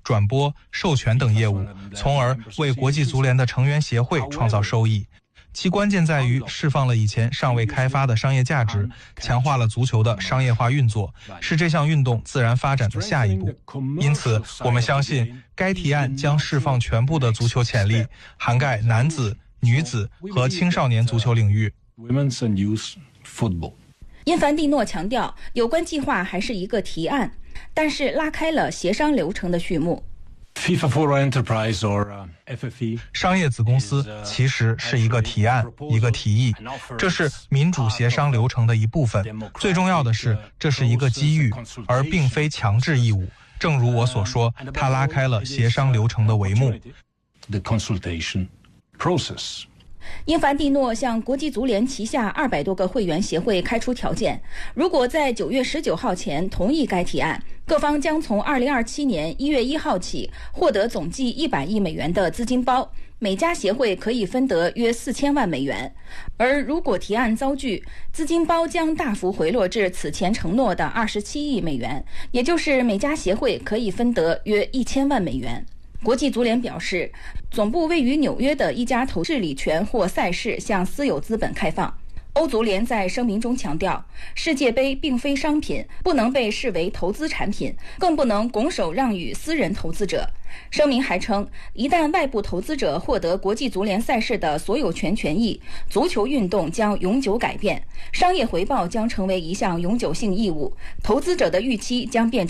转播、授权等业务，从而为国际足联的成员协会创造收益。其关键在于释放了以前尚未开发的商业价值，强化了足球的商业化运作，是这项运动自然发展的下一步。因此，我们相信该提案将释放全部的足球潜力，涵盖男子、女子和青少年足球领域。 因凡蒂诺强调，有关计划还是一个提案，但是拉开了协商流程的序幕。 商业子公司其实是一个提案，一个提议，这是民主协商流程的一部分。最重要的是，这是一个机遇，而并非强制义务。正如我所说，它拉开了协商流程的帷幕。 因凡蒂诺向国际足联旗下200多个会员协会开出条件，如果在9月19号前同意该提案，各方将从2027年1月1号起获得总计100亿美元的资金包，每家协会可以分得约4000万美元。而如果提案遭拒，资金包将大幅回落至此前承诺的27亿美元，也就是每家协会可以分得约1000万美元。国际足联表示，总部位于纽约的一家投治理权或赛事向私有资本开放。欧足联在声明中强调，世界杯并非商品，不能被视为投资产品，更不能拱手让与私人投资者。声明还称，一旦外部投资者获得国际足联赛事的所有权权益，足球运动将永久改变，商业回报将成为一项永久性义务，投资者的预期将变成